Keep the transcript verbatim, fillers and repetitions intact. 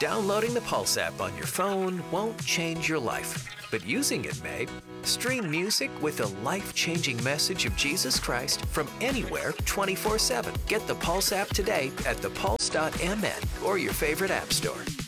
Downloading the Pulse app on your phone won't change your life, but using it may. Stream music with a life-changing message of Jesus Christ from anywhere twenty-four seven. Get the Pulse app today at the pulse dot m n or your favorite app store.